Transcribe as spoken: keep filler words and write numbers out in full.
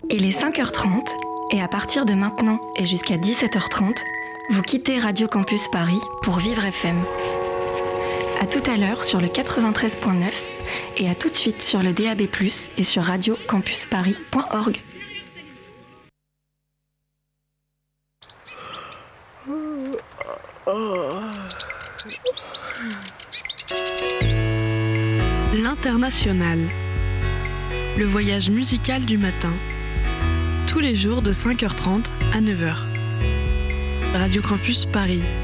Il est cinq heures trente et à partir de maintenant et jusqu'à dix-sept heures trente, vous quittez Radio Campus Paris pour Vivre F M. À tout à l'heure sur le quatre-vingt-treize point neuf et à tout de suite sur le D A B plus, et sur radio campus paris point org. L'International, le voyage musical du matin, tous les jours de cinq heures trente à neuf heures. Radio Campus Paris.